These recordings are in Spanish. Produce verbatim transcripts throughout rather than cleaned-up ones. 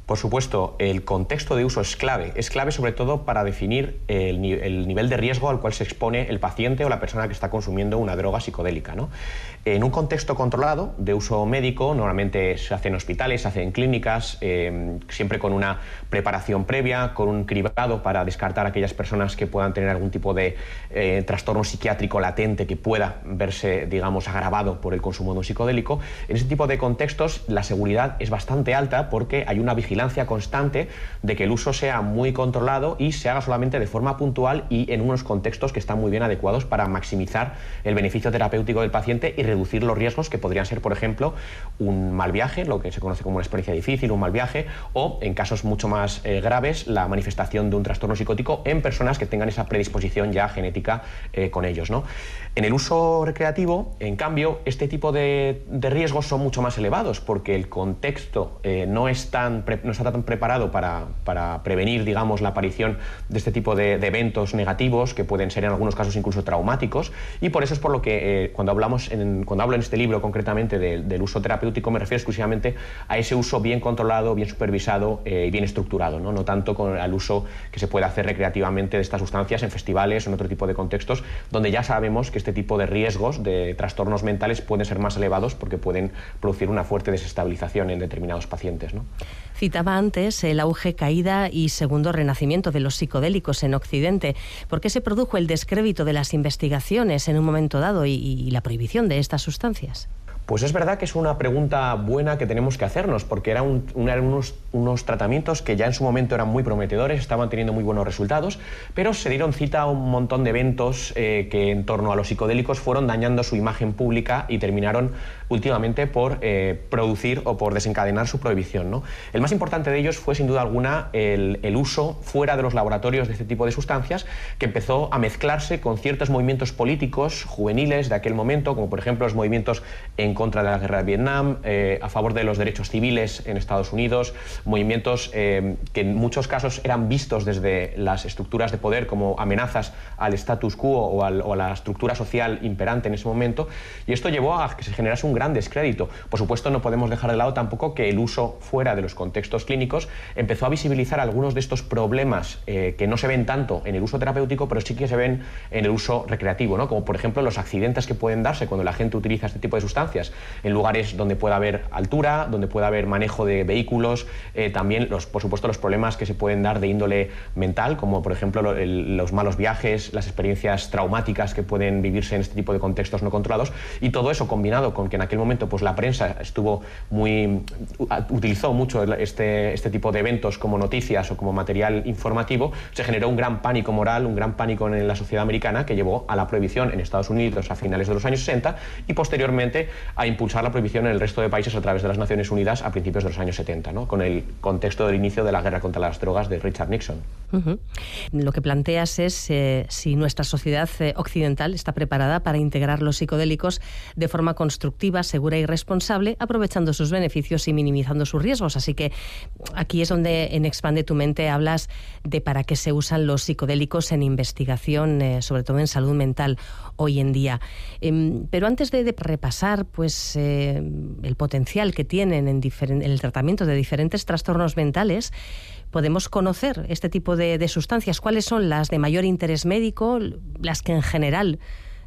Por supuesto, el contexto de uso es clave. Es clave sobre todo para definir el, ni el nivel de riesgo al cual se expone el paciente o la persona que está consumiendo una droga psicodélica, ¿no? En un contexto controlado de uso médico, normalmente se hace en hospitales, se hace en clínicas, eh, siempre con una preparación previa, con un cribado para descartar a aquellas personas que puedan tener algún tipo de eh, trastorno psiquiátrico latente que pueda verse, digamos, agravado por el consumo de un psicodélico. En ese tipo de contextos la seguridad es bastante alta porque hay una vigilancia constante de que el uso sea muy controlado y se haga solamente de forma puntual y en unos contextos que están muy bien adecuados para maximizar el beneficio terapéutico del paciente y reducir los riesgos que podrían ser, por ejemplo, un mal viaje, lo que se conoce como una experiencia difícil, un mal viaje, o en casos mucho más eh, graves, la manifestación de un trastorno psicótico en personas que tengan esa predisposición ya genética eh, con ellos, ¿no? En el uso recreativo, en cambio, este tipo de, de riesgos son mucho más elevados porque el contexto eh, no es tan pre no está tan preparado para, para prevenir, digamos, la aparición de este tipo de, de eventos negativos que pueden ser en algunos casos incluso traumáticos, y por eso es por lo que eh, cuando hablamos en, cuando hablo en este libro concretamente de, del uso terapéutico me refiero exclusivamente a ese uso bien controlado, bien supervisado eh, y bien estructurado, ¿no? No tanto con el uso que se puede hacer recreativamente de estas sustancias en festivales o en otro tipo de contextos donde ya sabemos que este tipo de riesgos de trastornos mentales pueden ser más elevados porque pueden producir una fuerte desestabilización en determinados pacientes, ¿no? Citaba antes el auge, caída y segundo renacimiento de los psicodélicos en Occidente. ¿Por qué se produjo el descrédito de las investigaciones en un momento dado y, y la prohibición de estas sustancias? Pues es verdad que es una pregunta buena que tenemos que hacernos, porque era un, un, eran unos, unos tratamientos que ya en su momento eran muy prometedores, estaban teniendo muy buenos resultados, pero se dieron cita a un montón de eventos eh, que en torno a los psicodélicos fueron dañando su imagen pública y terminaron últimamente por eh, producir o por desencadenar su prohibición, ¿no? El más importante de ellos fue sin duda alguna el, el uso fuera de los laboratorios de este tipo de sustancias, que empezó a mezclarse con ciertos movimientos políticos juveniles de aquel momento, como por ejemplo los movimientos en contra de la guerra de Vietnam, eh, a favor de los derechos civiles en Estados Unidos, movimientos eh, que en muchos casos eran vistos desde las estructuras de poder como amenazas al status quo o, al, o a la estructura social imperante en ese momento, y esto llevó a que se generase un gran descrédito. Por supuesto, no podemos dejar de lado tampoco que el uso fuera de los contextos clínicos empezó a visibilizar algunos de estos problemas eh, que no se ven tanto en el uso terapéutico, pero sí que se ven en el uso recreativo, ¿no? Como por ejemplo los accidentes que pueden darse cuando la gente utiliza este tipo de sustancias en lugares donde pueda haber altura, donde pueda haber manejo de vehículos, eh, también los, por supuesto los problemas que se pueden dar de índole mental, como por ejemplo lo, el, los malos viajes, las experiencias traumáticas que pueden vivirse en este tipo de contextos no controlados, y todo eso combinado con que en aquel momento pues la prensa estuvo muy utilizó mucho este, este tipo de eventos como noticias o como material informativo, se generó un gran pánico moral, un gran pánico en la sociedad americana que llevó a la prohibición en Estados Unidos a finales de los años sesenta y posteriormente a impulsar la prohibición en el resto de países a través de las Naciones Unidas a principios de los años setenta, ¿no? Con el contexto del inicio de la guerra contra las drogas de Richard Nixon. Uh-huh. Lo que planteas es eh, si nuestra sociedad eh, occidental está preparada para integrar los psicodélicos de forma constructiva, segura y responsable, aprovechando sus beneficios y minimizando sus riesgos. Así que aquí es donde en Expande tu mente hablas de para qué se usan los psicodélicos en investigación, eh, sobre todo en salud mental hoy en día. Eh, pero antes de, de repasar pues eh, el potencial que tienen en, en el tratamiento de diferentes trastornos mentales, podemos conocer este tipo de, de sustancias. ¿Cuáles son las de mayor interés médico, las que en general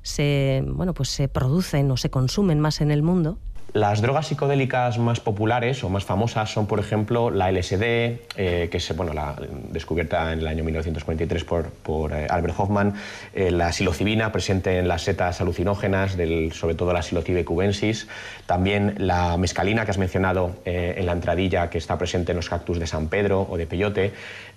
se, bueno, pues se producen o se consumen más en el mundo? Las drogas psicodélicas más populares o más famosas son, por ejemplo, la L S D, eh, que es bueno, la, descubierta en el año mil novecientos cuarenta y tres por, por eh, Albert Hofmann, eh, la psilocibina, presente en las setas alucinógenas, del, sobre todo la psilocybe cubensis, también la mescalina, que has mencionado eh, en la entradilla, que está presente en los cactus de San Pedro o de peyote,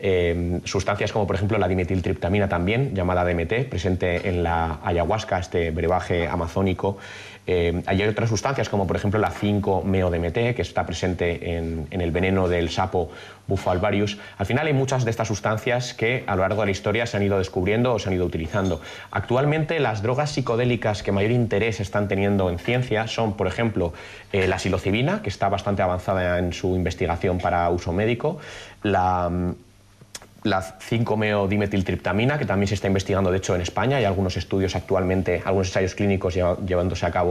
eh, sustancias como, por ejemplo, la dimetiltriptamina también, llamada D M T, presente en la ayahuasca, este brebaje amazónico. Eh, hay otras sustancias como por ejemplo la cinco meo D M T, que está presente en, en el veneno del sapo Bufo alvarius. Al final hay muchas de estas sustancias que a lo largo de la historia se han ido descubriendo o se han ido utilizando. Actualmente las drogas psicodélicas que mayor interés están teniendo en ciencia son, por ejemplo, eh, la psilocibina, que está bastante avanzada en su investigación para uso médico, la... la cinco meo dimetiltriptamina, que también se está investigando de hecho en España, hay algunos estudios actualmente, algunos ensayos clínicos llevándose a cabo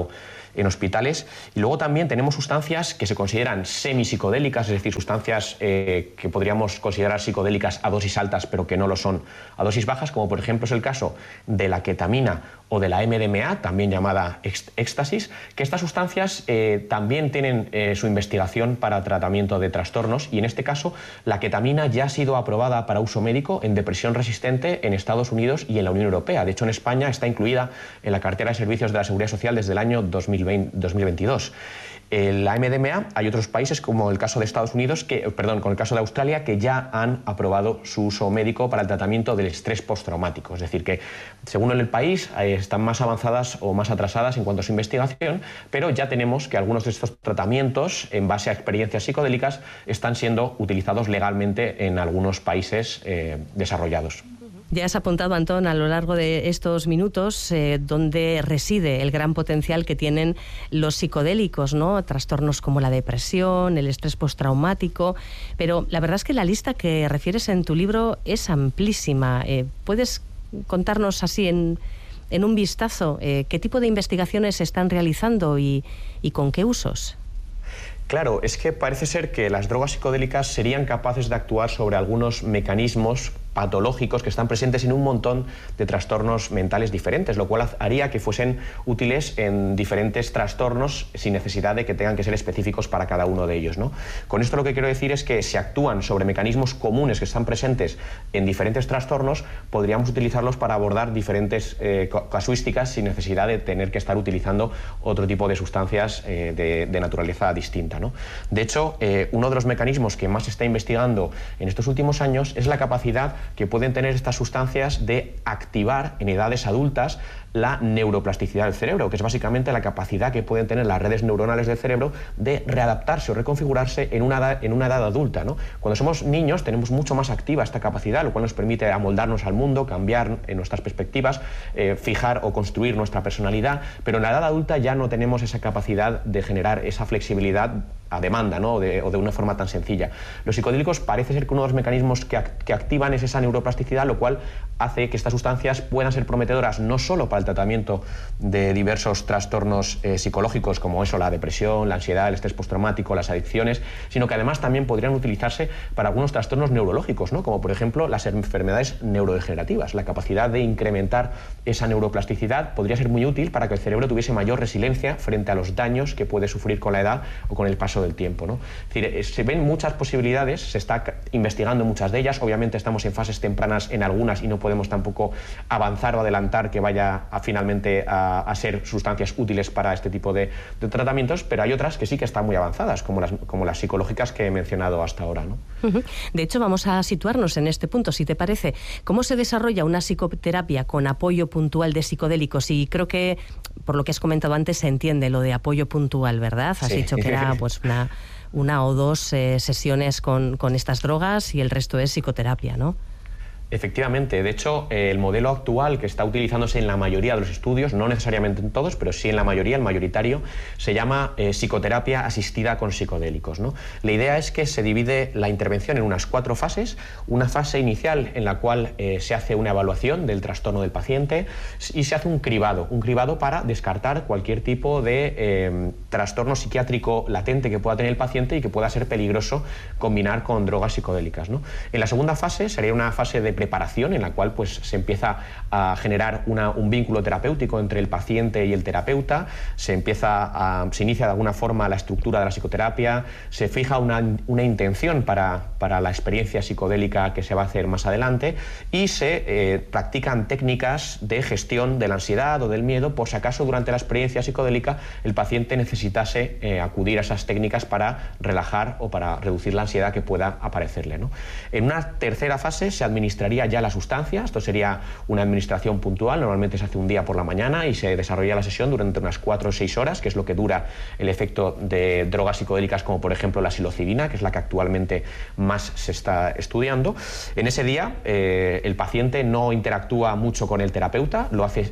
en hospitales. Y luego también tenemos sustancias que se consideran semipsicodélicas, es decir, sustancias eh, que podríamos considerar psicodélicas a dosis altas, pero que no lo son a dosis bajas, como por ejemplo es el caso de la ketamina o de la M D M A, también llamada éxtasis, que estas sustancias eh, también tienen eh, su investigación para tratamiento de trastornos, y en este caso la ketamina ya ha sido aprobada para uso médico en depresión resistente en Estados Unidos y en la Unión Europea. De hecho, en España está incluida en la cartera de servicios de la Seguridad Social desde el año dos mil veinte, dos mil veintidós. En la M D M A hay otros países, como el caso de Estados Unidos, que, perdón, con el caso de Australia, que ya han aprobado su uso médico para el tratamiento del estrés postraumático. Es decir, que según el país eh, están más avanzadas o más atrasadas en cuanto a su investigación, pero ya tenemos que algunos de estos tratamientos, en base a experiencias psicodélicas, están siendo utilizados legalmente en algunos países eh, desarrollados. Ya has apuntado, Antón, a lo largo de estos minutos eh, dónde reside el gran potencial que tienen los psicodélicos, ¿no? Trastornos como la depresión, el estrés postraumático, pero la verdad es que la lista que refieres en tu libro es amplísima. Eh, ¿Puedes contarnos así en, en un vistazo eh, qué tipo de investigaciones se están realizando y, y con qué usos? Claro, es que parece ser que las drogas psicodélicas serían capaces de actuar sobre algunos mecanismos patológicos que están presentes en un montón de trastornos mentales diferentes, lo cual haría que fuesen útiles en diferentes trastornos sin necesidad de que tengan que ser específicos para cada uno de ellos, ¿no? Con esto lo que quiero decir es que si actúan sobre mecanismos comunes que están presentes en diferentes trastornos, podríamos utilizarlos para abordar diferentes eh, casuísticas sin necesidad de tener que estar utilizando otro tipo de sustancias eh, de, de naturaleza distinta, ¿no? De hecho, eh, uno de los mecanismos que más se está investigando en estos últimos años es la capacidad que pueden tener estas sustancias de activar en edades adultas la neuroplasticidad del cerebro, que es básicamente la capacidad que pueden tener las redes neuronales del cerebro de readaptarse o reconfigurarse en una edad, en una edad adulta, ¿no? Cuando somos niños tenemos mucho más activa esta capacidad, lo cual nos permite amoldarnos al mundo, cambiar en nuestras perspectivas, eh, fijar o construir nuestra personalidad, pero en la edad adulta ya no tenemos esa capacidad de generar esa flexibilidad a demanda, ¿no? o, de, o de una forma tan sencilla. Los psicodélicos parece ser que uno de los mecanismos que, que activan es esa neuroplasticidad, lo cual hace que estas sustancias puedan ser prometedoras no solo para el tratamiento de diversos trastornos eh, psicológicos como eso, la depresión, la ansiedad, el estrés postraumático, las adicciones, sino que además también podrían utilizarse para algunos trastornos neurológicos, ¿no? Como por ejemplo las enfermedades neurodegenerativas. La capacidad de incrementar esa neuroplasticidad podría ser muy útil para que el cerebro tuviese mayor resiliencia frente a los daños que puede sufrir con la edad o con el paso del tiempo, ¿no? Es decir, se ven muchas posibilidades, se está investigando muchas de ellas, obviamente estamos en fases tempranas en algunas y no podemos tampoco avanzar o adelantar que vaya a, finalmente a, a ser sustancias útiles para este tipo de, de tratamientos, pero hay otras que sí que están muy avanzadas, como las, como las psicológicas que he mencionado hasta ahora, ¿no? De hecho, vamos a situarnos en este punto, si te parece. ¿Cómo se desarrolla una psicoterapia con apoyo puntual de psicodélicos? Y creo que, por lo que has comentado antes, se entiende lo de apoyo puntual, ¿verdad? Has sí. dicho que era pues una, una o dos eh, sesiones con, con estas drogas y el resto es psicoterapia, ¿no? Efectivamente, de hecho, eh, el modelo actual que está utilizándose en la mayoría de los estudios, no necesariamente en todos, pero sí en la mayoría, el mayoritario, se llama eh, psicoterapia asistida con psicodélicos, ¿no? La idea es que se divide la intervención en unas cuatro fases, una fase inicial en la cual eh, se hace una evaluación del trastorno del paciente y se hace un cribado, un cribado para descartar cualquier tipo de eh, trastorno psiquiátrico latente que pueda tener el paciente y que pueda ser peligroso combinar con drogas psicodélicas, ¿no? En la segunda fase sería una fase de preparación en la cual pues, se empieza a generar una, un vínculo terapéutico entre el paciente y el terapeuta, se, empieza a, se inicia de alguna forma la estructura de la psicoterapia, se fija una, una intención para, para la experiencia psicodélica que se va a hacer más adelante y se eh, practican técnicas de gestión de la ansiedad o del miedo por si acaso durante la experiencia psicodélica el paciente necesitase eh, acudir a esas técnicas para relajar o para reducir la ansiedad que pueda aparecerle, ¿no? En una tercera fase se administraría ya la sustancia, esto sería una administración puntual, normalmente se hace un día por la mañana y se desarrolla la sesión durante unas cuatro o seis horas, que es lo que dura el efecto de drogas psicodélicas como por ejemplo la psilocibina, que es la que actualmente más se está estudiando. En ese día eh, el paciente no interactúa mucho con el terapeuta, lo hace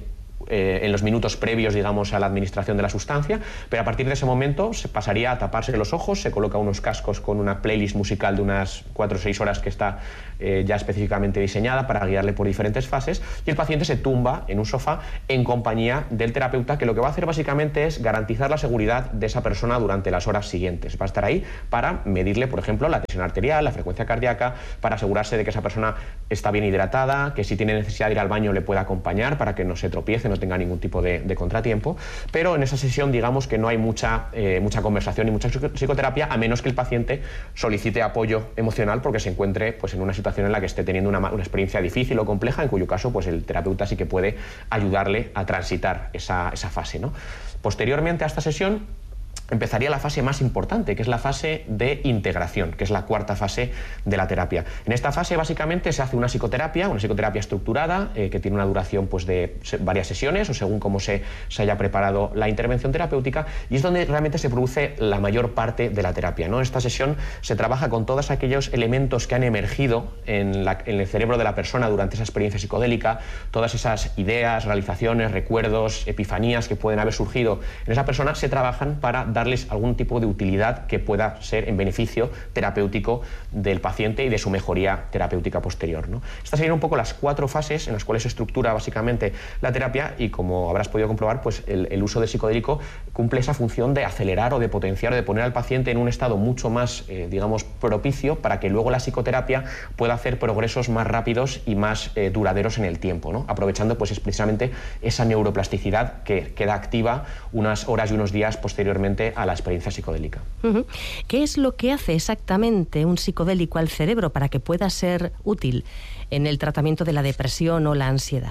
eh, en los minutos previos, digamos, a la administración de la sustancia, pero a partir de ese momento se pasaría a taparse los ojos, se coloca unos cascos con una playlist musical de unas cuatro o seis horas que está eh, ya específicamente diseñada para guiarle por diferentes fases, y el paciente se tumba en un sofá en compañía del terapeuta, que lo que va a hacer básicamente es garantizar la seguridad de esa persona durante las horas siguientes. Va a estar ahí para medirle, por ejemplo, la tensión arterial, la frecuencia cardíaca, para asegurarse de que esa persona está bien hidratada, que si tiene necesidad de ir al baño le pueda acompañar para que no se tropiece, no tenga ningún tipo de, de contratiempo. Pero en esa sesión, digamos que no hay mucha, eh, mucha conversación y mucha psicoterapia, a menos que el paciente solicite apoyo emocional porque se encuentre pues, en una situación en la que esté teniendo una, una experiencia difícil o compleja, en cuyo caso pues, el terapeuta sí que puede ayudarle a transitar esa, esa fase, ¿no? Posteriormente a esta sesión empezaría la fase más importante, que es la fase de integración, que es la cuarta fase de la terapia. En esta fase básicamente se hace una psicoterapia, una psicoterapia estructurada, eh, que tiene una duración pues, de varias sesiones o según cómo se, se haya preparado la intervención terapéutica, y es donde realmente se produce la mayor parte de la terapia, ¿no? En esta sesión se trabaja con todos aquellos elementos que han emergido en, la, en el cerebro de la persona durante esa experiencia psicodélica, todas esas ideas, realizaciones, recuerdos, epifanías que pueden haber surgido en esa persona, se trabajan para darles algún tipo de utilidad que pueda ser en beneficio terapéutico del paciente y de su mejoría terapéutica posterior, ¿no? Estas serían un poco las cuatro fases en las cuales se estructura básicamente la terapia, y como habrás podido comprobar, pues el, el uso del psicodélico cumple esa función de acelerar o de potenciar o de poner al paciente en un estado mucho más, eh, digamos, propicio para que luego la psicoterapia pueda hacer progresos más rápidos y más eh, duraderos en el tiempo, ¿no? Aprovechando pues es precisamente esa neuroplasticidad que queda activa unas horas y unos días posteriormente a la experiencia psicodélica. Uh-huh. ¿Qué es lo que hace exactamente un psicodélico al cerebro para que pueda ser útil en el tratamiento de la depresión o la ansiedad?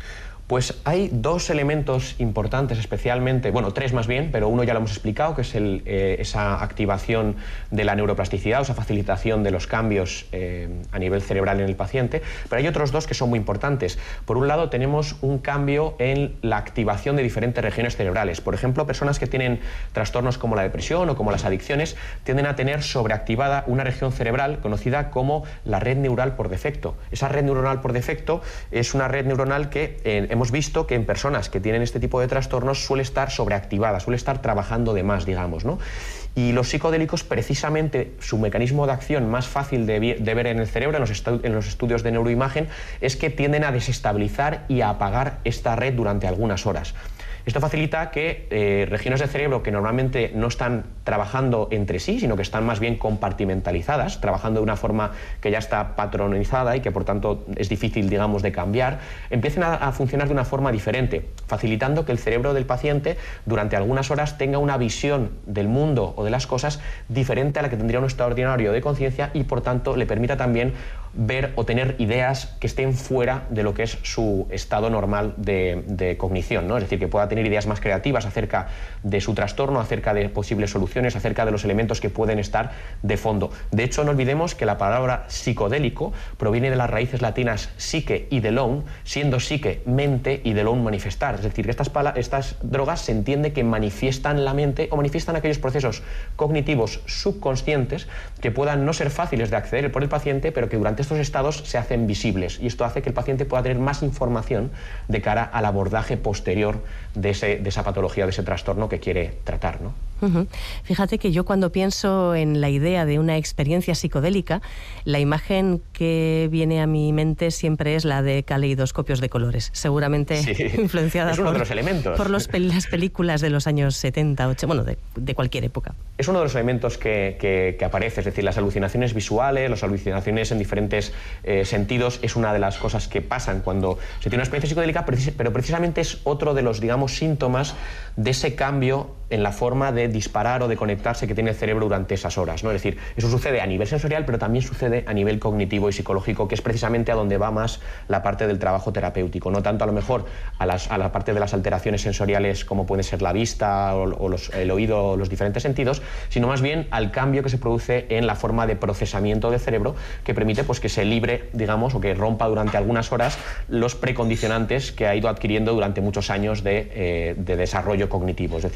Pues hay dos elementos importantes especialmente, bueno, tres más bien, pero uno ya lo hemos explicado, que es el, eh, esa activación de la neuroplasticidad, o esa facilitación de los cambios eh, a nivel cerebral en el paciente, pero hay otros dos que son muy importantes. Por un lado, tenemos un cambio en la activación de diferentes regiones cerebrales. Por ejemplo, personas que tienen trastornos como la depresión o como las adicciones tienden a tener sobreactivada una región cerebral conocida como la red neural por defecto. Esa red neuronal por defecto es una red neuronal que eh, hemos visto que en personas que tienen este tipo de trastornos suele estar sobreactivada, suele estar trabajando de más, digamos, ¿no? Y los psicodélicos, precisamente, su mecanismo de acción más fácil de, de ver en el cerebro, en los, en los estudios de neuroimagen, es que tienden a desestabilizar y a apagar esta red durante algunas horas. Esto facilita que eh, regiones del cerebro que normalmente no están trabajando entre sí, sino que están más bien compartimentalizadas, trabajando de una forma que ya está patronizada y que por tanto es difícil, digamos, de cambiar, empiecen a, a funcionar de una forma diferente, facilitando que el cerebro del paciente durante algunas horas tenga una visión del mundo o de las cosas diferente a la que tendría un estado ordinario de conciencia, y por tanto le permita también ver o tener ideas que estén fuera de lo que es su estado normal de, de cognición, ¿no? Es decir, que pueda tener ideas más creativas acerca de su trastorno, acerca de posibles soluciones, acerca de los elementos que pueden estar de fondo. De hecho, no olvidemos que la palabra psicodélico proviene de las raíces latinas psique y delón, siendo psique mente y delón manifestar. Es decir, que estas, estas drogas se entiende que manifiestan la mente o manifiestan aquellos procesos cognitivos subconscientes que puedan no ser fáciles de acceder por el paciente, pero que durante estos estados se hacen visibles, y esto hace que el paciente pueda tener más información de cara al abordaje posterior de, ese, de esa patología, de ese trastorno que quiere tratar, ¿no? Uh-huh. Fíjate que yo cuando pienso en la idea de una experiencia psicodélica, la imagen que viene a mi mente siempre es la de caleidoscopios de colores, seguramente sí, influenciada es uno por, de los elementos. por los, las películas de los años setenta, ochenta, bueno, de, de cualquier época. Es uno de los elementos que, que, que aparece, es decir, las alucinaciones visuales, las alucinaciones en diferentes eh, sentidos, es una de las cosas que pasan cuando se tiene una experiencia psicodélica, pero precisamente es otro de los, digamos, síntomas de ese cambio en la forma de disparar o de conectarse que tiene el cerebro durante esas horas, ¿no? Es decir, eso sucede a nivel sensorial, pero también sucede a nivel cognitivo y psicológico, que es precisamente a donde va más la parte del trabajo terapéutico, no tanto a lo mejor a, las, a la parte de las alteraciones sensoriales como puede ser la vista o, o los, el oído o los diferentes sentidos, sino más bien al cambio que se produce en la forma de procesamiento del cerebro, que permite pues, que se libre, digamos, o que rompa durante algunas horas los precondicionantes que ha ido adquiriendo durante muchos años de, eh, de desarrollo cognitivo. Es decir, nos permite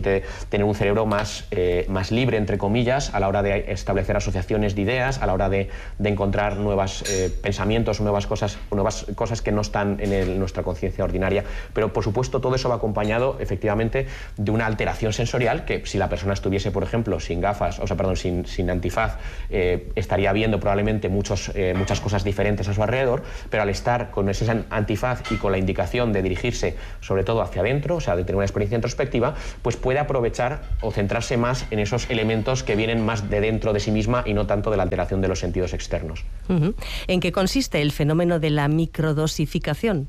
permite tener un cerebro más, eh, más libre, entre comillas, a la hora de establecer asociaciones de ideas, a la hora de, de encontrar nuevos eh, pensamientos, nuevas cosas, nuevas cosas que no están en el, nuestra conciencia ordinaria. Pero, por supuesto, todo eso va acompañado, efectivamente, de una alteración sensorial que, si la persona estuviese, por ejemplo, sin gafas, o sea, perdón, sin, sin antifaz, eh, estaría viendo probablemente muchos, eh, muchas cosas diferentes a su alrededor, pero al estar con ese antifaz y con la indicación de dirigirse sobre todo hacia adentro, o sea, de tener una experiencia introspectiva, pues puede aprovechar o centrarse más en esos elementos que vienen más de dentro de sí misma y no tanto de la alteración de los sentidos externos. Uh-huh. ¿En qué consiste el fenómeno de la microdosificación?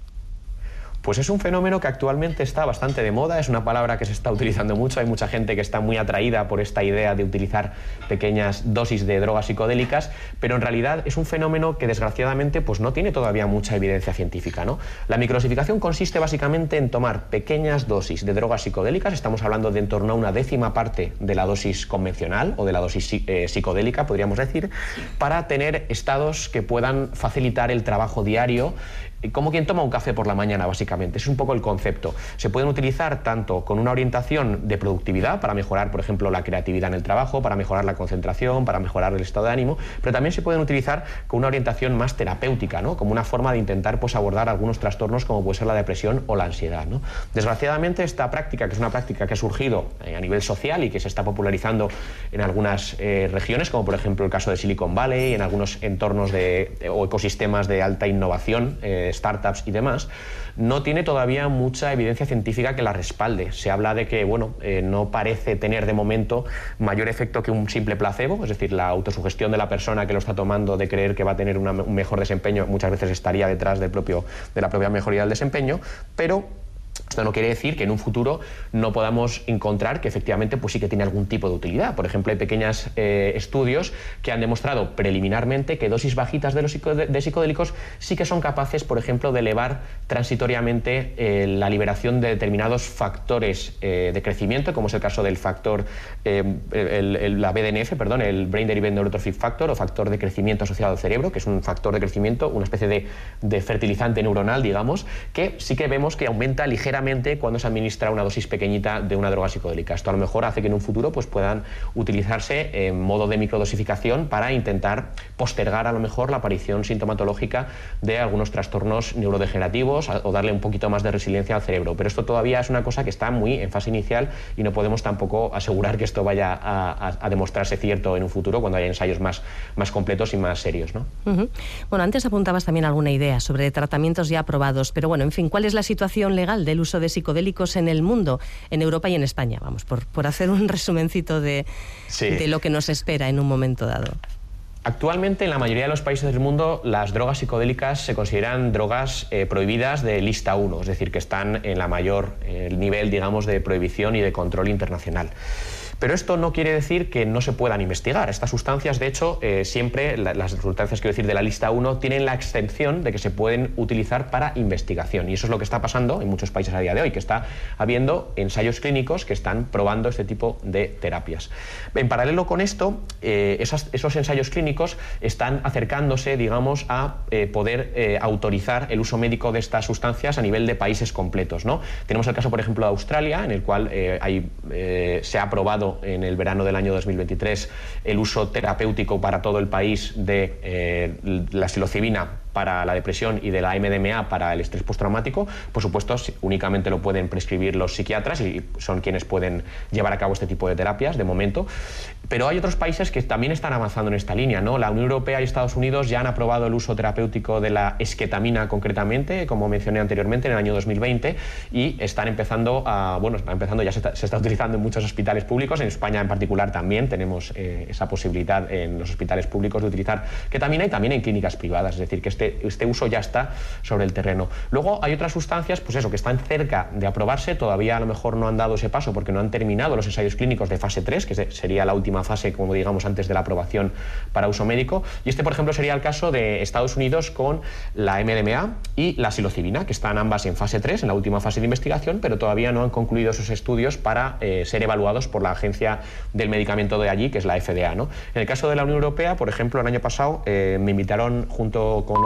Pues es un fenómeno que actualmente está bastante de moda, es una palabra que se está utilizando mucho, hay mucha gente que está muy atraída por esta idea de utilizar pequeñas dosis de drogas psicodélicas, pero en realidad es un fenómeno que desgraciadamente pues no tiene todavía mucha evidencia científica, ¿no? La microdosificación consiste básicamente en tomar pequeñas dosis de drogas psicodélicas, estamos hablando de en torno a una décima parte de la dosis convencional o de la dosis eh, psicodélica, podríamos decir, para tener estados que puedan facilitar el trabajo diario, como quien toma un café por la mañana, básicamente. Es un poco el concepto. Se pueden utilizar tanto con una orientación de productividad, para mejorar, por ejemplo, la creatividad en el trabajo, para mejorar la concentración, para mejorar el estado de ánimo, pero también se pueden utilizar con una orientación más terapéutica, ¿no? Como una forma de intentar pues, abordar algunos trastornos como puede ser la depresión o la ansiedad, ¿no? Desgraciadamente, esta práctica, que es una práctica que ha surgido eh, a nivel social y que se está popularizando en algunas eh, regiones, como por ejemplo el caso de Silicon Valley, en algunos entornos de, de, o ecosistemas de alta innovación, eh, startups y demás, no tiene todavía mucha evidencia científica que la respalde. Se habla de que, bueno, eh, no parece tener de momento mayor efecto que un simple placebo, es decir, la autosugestión de la persona que lo está tomando de creer que va a tener una, un mejor desempeño muchas veces estaría detrás del propio, de la propia mejoría del desempeño, pero esto no quiere decir que en un futuro no podamos encontrar que efectivamente pues sí que tiene algún tipo de utilidad. Por ejemplo, hay pequeños eh, estudios que han demostrado preliminarmente que dosis bajitas de, los psicodé de psicodélicos sí que son capaces, por ejemplo, de elevar transitoriamente eh, la liberación de determinados factores eh, de crecimiento, como es el caso del factor, eh, el, el, la B D N F, perdón, el Brain Derived Neurotrophic Factor, o factor de crecimiento asociado al cerebro, que es un factor de crecimiento, una especie de, de fertilizante neuronal, digamos, que sí que vemos que aumenta ligeramente cuando se administra una dosis pequeñita de una droga psicodélica. Esto a lo mejor hace que en un futuro pues, puedan utilizarse en modo de microdosificación para intentar postergar a lo mejor la aparición sintomatológica de algunos trastornos neurodegenerativos o darle un poquito más de resiliencia al cerebro. Pero esto todavía es una cosa que está muy en fase inicial y no podemos tampoco asegurar que esto vaya a, a, a demostrarse cierto en un futuro cuando haya ensayos más, más completos y más serios, ¿no? Uh-huh. Bueno, antes apuntabas también alguna idea sobre tratamientos ya aprobados, pero bueno, en fin, ¿cuál es la situación legal del uso de psicodélicos en el mundo, en Europa y en España? Vamos, por, por hacer un resumencito de, sí. de lo que nos espera en un momento dado. Actualmente, en la mayoría de los países del mundo, las drogas psicodélicas se consideran drogas eh, prohibidas de lista uno, es decir, que están en la mayor eh, nivel, digamos, de prohibición y de control internacional. Pero esto no quiere decir que no se puedan investigar. Estas sustancias, de hecho, eh, siempre, la, las sustancias, quiero decir, de la lista uno, tienen la excepción de que se pueden utilizar para investigación. Y eso es lo que está pasando en muchos países a día de hoy, que está habiendo ensayos clínicos que están probando este tipo de terapias. En paralelo con esto, eh, esas, esos ensayos clínicos están acercándose, digamos, a eh, poder eh, autorizar el uso médico de estas sustancias a nivel de países completos, ¿no? Tenemos el caso, por ejemplo, de Australia, en el cual eh, hay, eh, se ha aprobado en el verano del año dos mil veintitrés el uso terapéutico para todo el país de eh, la psilocibina para la depresión y de la M D M A para el estrés postraumático. Por supuesto, únicamente lo pueden prescribir los psiquiatras y son quienes pueden llevar a cabo este tipo de terapias de momento. Pero hay otros países que también están avanzando en esta línea, ¿no? La Unión Europea y Estados Unidos ya han aprobado el uso terapéutico de la esquetamina concretamente, como mencioné anteriormente, en el año dos mil veinte, y están empezando a, bueno, está empezando, ya se está, se está utilizando en muchos hospitales públicos. En España en particular también tenemos eh, esa posibilidad en los hospitales públicos de utilizar ketamina y también en clínicas privadas, es decir, que este Este uso ya está sobre el terreno. Luego hay otras sustancias, pues eso, que están cerca de aprobarse, todavía a lo mejor no han dado ese paso porque no han terminado los ensayos clínicos de fase tres, que sería la última fase, como digamos, antes de la aprobación para uso médico. Y este, por ejemplo, sería el caso de Estados Unidos con la M D M A y la psilocibina, que están ambas en fase tres, en la última fase de investigación, pero todavía no han concluido esos estudios para eh, ser evaluados por la agencia del medicamento de allí, que es la F D A, ¿no? En el caso de la Unión Europea, por ejemplo, el año pasado eh, me invitaron junto con otros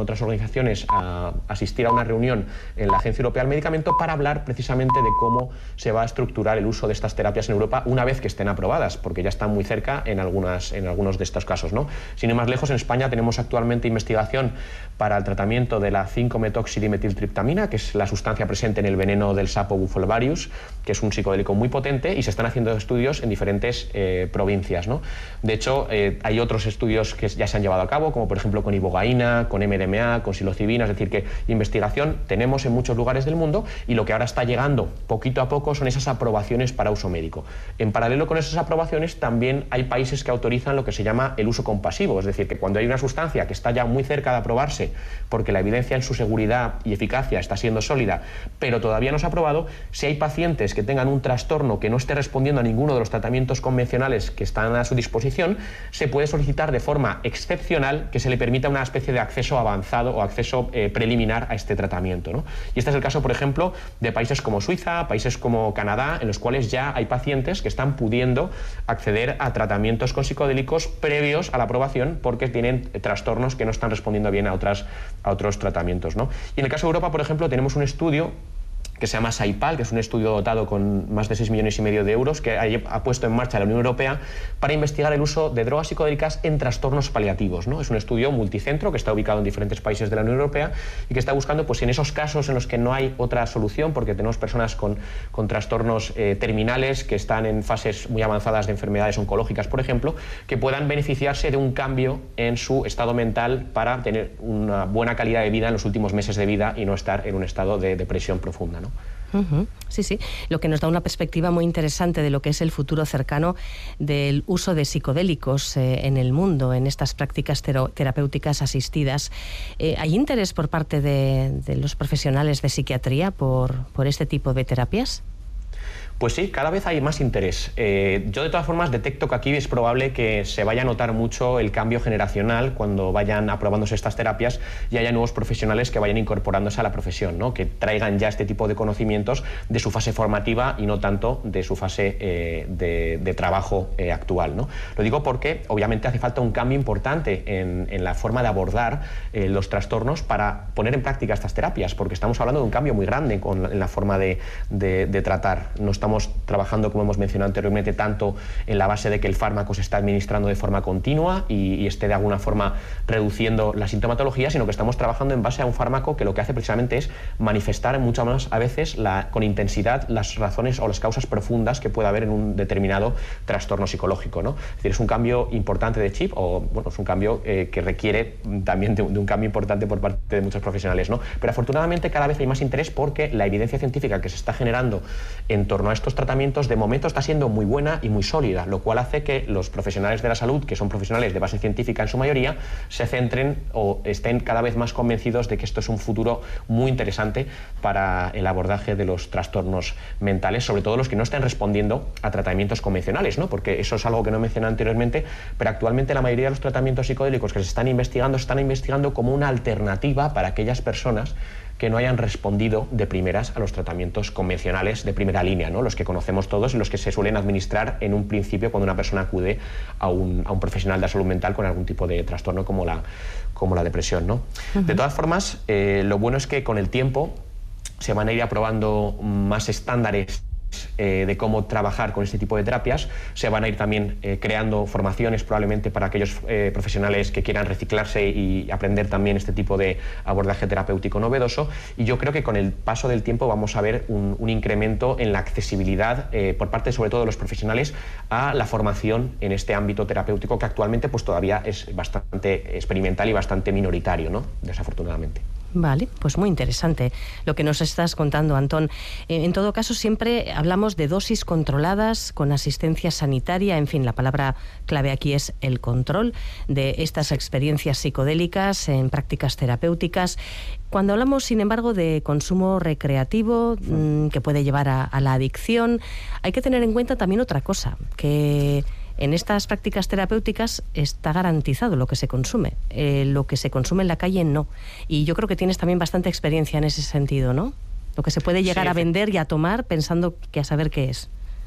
otras organizaciones a asistir a una reunión en la Agencia Europea del Medicamento para hablar precisamente de cómo se va a estructurar el uso de estas terapias en Europa una vez que estén aprobadas, porque ya están muy cerca en, algunas, en algunos de estos casos, ¿no? Sin ir más lejos, en España tenemos actualmente investigación para el tratamiento de la cinco metoxidimetiltriptamina, que es la sustancia presente en el veneno del sapo Bufolvarius, que es un psicodélico muy potente, y se están haciendo estudios en diferentes eh, provincias, ¿no? De hecho, eh, hay otros estudios que ya se han llevado a cabo, como por ejemplo con ibogaína, con M D M A, con psilocibina, es decir, que investigación tenemos en muchos lugares del mundo, y lo que ahora está llegando poquito a poco son esas aprobaciones para uso médico. En paralelo con esas aprobaciones también hay países que autorizan lo que se llama el uso compasivo, es decir, que cuando hay una sustancia que está ya muy cerca de aprobarse porque la evidencia en su seguridad y eficacia está siendo sólida, pero todavía no se ha aprobado, si hay pacientes que tengan un trastorno que no esté respondiendo a ninguno de los tratamientos convencionales que están a su disposición, se puede solicitar de forma excepcional que se le permita una especie de acceso avanzado o acceso eh, preliminar a este tratamiento, ¿no? Y este es el caso, por ejemplo, de países como Suiza, países como Canadá, en los cuales ya hay pacientes que están pudiendo acceder a tratamientos con psicodélicos previos a la aprobación porque tienen trastornos que no están respondiendo bien a, otras, a otros tratamientos, ¿no? Y en el caso de Europa, por ejemplo, tenemos un estudio que se llama SAIPAL, que es un estudio dotado con más de seis millones y medio de euros, que ha puesto en marcha la Unión Europea para investigar el uso de drogas psicodélicas en trastornos paliativos, ¿no? Es un estudio multicentro que está ubicado en diferentes países de la Unión Europea y que está buscando, pues, en esos casos en los que no hay otra solución, porque tenemos personas con, con trastornos eh, terminales que están en fases muy avanzadas de enfermedades oncológicas, por ejemplo, que puedan beneficiarse de un cambio en su estado mental para tener una buena calidad de vida en los últimos meses de vida y no estar en un estado de depresión profunda, ¿no? Uh-huh. Sí, sí, lo que nos da una perspectiva muy interesante de lo que es el futuro cercano del uso de psicodélicos eh, en el mundo, en estas prácticas terapéuticas asistidas. Eh, ¿Hay interés por parte de, de los profesionales de psiquiatría por, por este tipo de terapias? Pues sí, cada vez hay más interés. Eh, yo de todas formas detecto que aquí es probable que se vaya a notar mucho el cambio generacional cuando vayan aprobándose estas terapias y haya nuevos profesionales que vayan incorporándose a la profesión, ¿no? Que traigan ya este tipo de conocimientos de su fase formativa y no tanto de su fase eh, de, de trabajo eh, actual, ¿no? Lo digo porque obviamente hace falta un cambio importante en, en la forma de abordar eh, los trastornos para poner en práctica estas terapias, porque estamos hablando de un cambio muy grande con, en la forma de, de, de tratar. No estamos Estamos trabajando, como hemos mencionado anteriormente, tanto en la base de que el fármaco se está administrando de forma continua y, y esté de alguna forma reduciendo la sintomatología, sino que estamos trabajando en base a un fármaco que lo que hace precisamente es manifestar mucho más a veces la, con intensidad las razones o las causas profundas que pueda haber en un determinado trastorno psicológico, ¿no? Es decir, es un cambio importante de chip, o bueno, es un cambio eh, que requiere también de, de un cambio importante por parte de muchos profesionales, ¿no? Pero afortunadamente cada vez hay más interés porque la evidencia científica que se está generando en torno a estos tratamientos de momento está siendo muy buena y muy sólida, lo cual hace que los profesionales de la salud, que son profesionales de base científica en su mayoría, se centren o estén cada vez más convencidos de que esto es un futuro muy interesante para el abordaje de los trastornos mentales, sobre todo los que no estén respondiendo a tratamientos convencionales, ¿no? Porque eso es algo que no he mencionado anteriormente, pero actualmente la mayoría de los tratamientos psicodélicos que se están investigando se están investigando como una alternativa para aquellas personas que no hayan respondido de primeras a los tratamientos convencionales de primera línea, ¿no? Los que conocemos todos y los que se suelen administrar en un principio cuando una persona acude a un, a un profesional de salud mental con algún tipo de trastorno como la, como la depresión, ¿no? Uh-huh. De todas formas, eh, lo bueno es que con el tiempo se van a ir aprobando más estándares Eh, de cómo trabajar con este tipo de terapias. Se van a ir también eh, creando formaciones probablemente para aquellos eh, profesionales que quieran reciclarse y aprender también este tipo de abordaje terapéutico novedoso, y yo creo que con el paso del tiempo vamos a ver un, un incremento en la accesibilidad eh, por parte sobre todo de los profesionales a la formación en este ámbito terapéutico que actualmente pues todavía es bastante experimental y bastante minoritario, ¿no? Desafortunadamente. Vale, pues muy interesante lo que nos estás contando, Antón. Eh, en todo caso, siempre hablamos de dosis controladas con asistencia sanitaria. En fin, la palabra clave aquí es el control de estas experiencias psicodélicas en prácticas terapéuticas. Cuando hablamos, sin embargo, de consumo recreativo mmm, que puede llevar a, a la adicción, hay que tener en cuenta también otra cosa, que en estas prácticas terapéuticas está garantizado lo que se consume. Eh, lo que se consume en la calle no. Y yo creo que tienes también bastante experiencia en ese sentido, ¿no? Lo que se puede llegar sí, a vender y a tomar pensando que a saber qué es.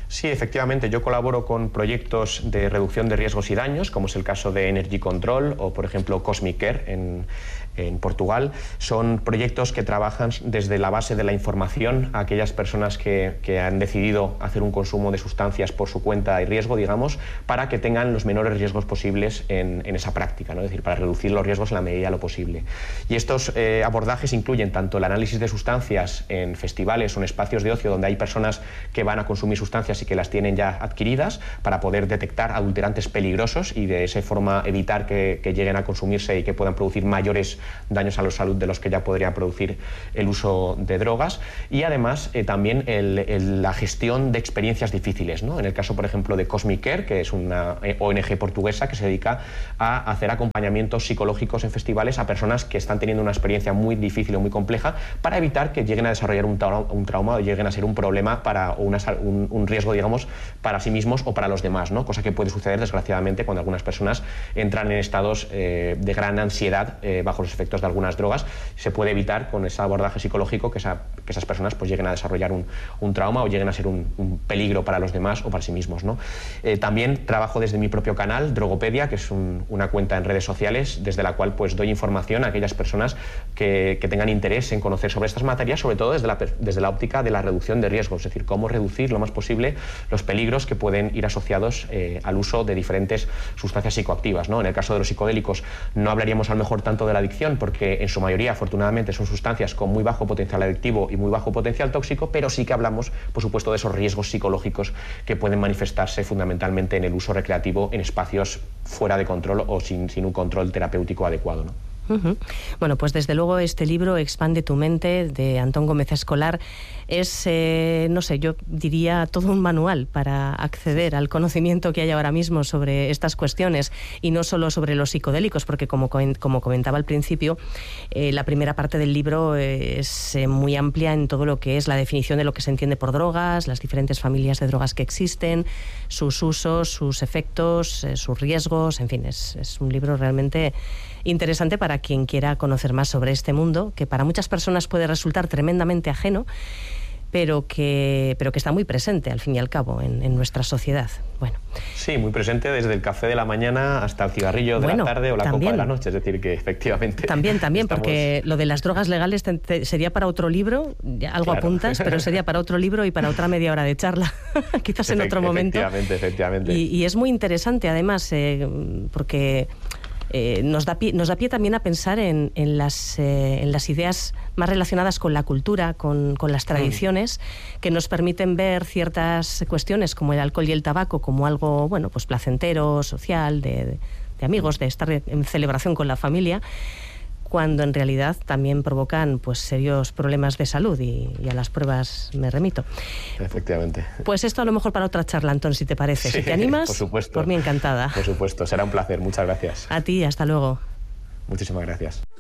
Sí, efectivamente, yo colaboro con proyectos de reducción de riesgos y daños, como es el caso de Energy Control o, por ejemplo, Cosmic Care en, en Portugal. Son proyectos que trabajan desde la base de la información a aquellas personas que, que han decidido hacer un consumo de sustancias por su cuenta y riesgo, digamos, para que tengan los menores riesgos posibles en, en esa práctica, ¿no? Es decir, para reducir los riesgos en la medida de lo posible. Y estos eh, abordajes incluyen tanto el análisis de sustancias en festivales o en espacios de ocio donde hay personas que van a consumir sustancias y que las tienen ya adquiridas, para poder detectar adulterantes peligrosos y de esa forma evitar que, que lleguen a consumirse y que puedan producir mayores daños a la salud de los que ya podría producir el uso de drogas. Y además eh, también el, el, la gestión de experiencias difíciles, ¿no? En el caso, por ejemplo, de Cosmic Care, que es una eh, O N G portuguesa que se dedica a hacer acompañamientos psicológicos en festivales a personas que están teniendo una experiencia muy difícil o muy compleja, para evitar que lleguen a desarrollar un, tra un trauma o lleguen a ser un problema para, o una, un, un riesgo, digamos, para sí mismos o para los demás, ¿no? Cosa que puede suceder desgraciadamente cuando algunas personas entran en estados eh, de gran ansiedad eh, bajo los efectos de algunas drogas. Se puede evitar con ese abordaje psicológico que, esa, que esas personas pues lleguen a desarrollar un, un trauma o lleguen a ser un, un peligro para los demás o para sí mismos, ¿no? Eh, también trabajo desde mi propio canal, Drogopedia, que es un, una cuenta en redes sociales desde la cual pues doy información a aquellas personas que, que tengan interés en conocer sobre estas materias, sobre todo desde la, desde la óptica de la reducción de riesgos, es decir, cómo reducir lo más posible los peligros que pueden ir asociados eh, al uso de diferentes sustancias psicoactivas, ¿no? En el caso de los psicodélicos no hablaríamos a lo mejor tanto de la adicción, porque en su mayoría afortunadamente son sustancias con muy bajo potencial adictivo y muy bajo potencial tóxico, pero sí que hablamos, por supuesto, de esos riesgos psicológicos que pueden manifestarse fundamentalmente en el uso recreativo en espacios fuera de control o sin, sin un control terapéutico adecuado, ¿no? Uh-huh. Bueno, pues desde luego este libro, Expande tu mente, de Antón Gómez Escolar, es, eh, no sé, yo diría todo un manual para acceder al conocimiento que hay ahora mismo sobre estas cuestiones, y no solo sobre los psicodélicos, porque como, como comentaba al principio, eh, la primera parte del libro es eh, muy amplia en todo lo que es la definición de lo que se entiende por drogas, las diferentes familias de drogas que existen, sus usos, sus efectos, eh, sus riesgos, en fin, es, es un libro realmente interesante para quien quiera conocer más sobre este mundo, que para muchas personas puede resultar tremendamente ajeno, pero que, pero que está muy presente, al fin y al cabo, en, en nuestra sociedad. Bueno. Sí, muy presente desde el café de la mañana hasta el cigarrillo de bueno, la tarde o la también, copa de la noche, es decir, que efectivamente... También, también, estamos... porque lo de las drogas legales te, te, sería para otro libro, ya algo claro. apuntas, pero sería para otro libro y para otra media hora de charla, quizás en otro momento. Efectivamente, efectivamente. Y, y es muy interesante, además, eh, porque... Eh, nos, da pie, nos da pie también a pensar en, en, las, eh, en las ideas más relacionadas con la cultura, con, con las tradiciones, mm. que nos permiten ver ciertas cuestiones como el alcohol y el tabaco como algo, bueno, pues placentero, social, de, de, de amigos, de estar en celebración con la familia, cuando en realidad también provocan pues serios problemas de salud, y, y a las pruebas me remito. Efectivamente. Pues esto a lo mejor para otra charla, Antón, si te parece. Sí, si te animas, por supuesto. Por mí encantada. Por supuesto, será un placer. Muchas gracias. A ti, hasta luego. Muchísimas gracias.